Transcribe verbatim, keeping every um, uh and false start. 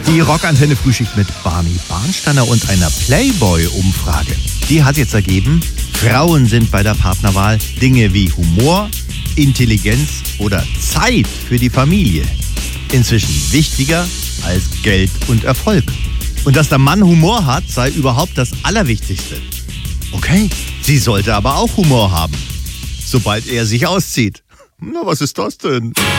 Die Rockantenne Frühschicht mit Barney Barnsteiner und einer Playboy-Umfrage. Die hat jetzt ergeben, Frauen sind bei der Partnerwahl Dinge wie Humor, Intelligenz oder Zeit für die Familie inzwischen wichtiger als Geld und Erfolg. Und dass der Mann Humor hat, sei überhaupt das Allerwichtigste. Okay, sie sollte aber auch Humor haben, sobald er sich auszieht. Na, was ist das denn?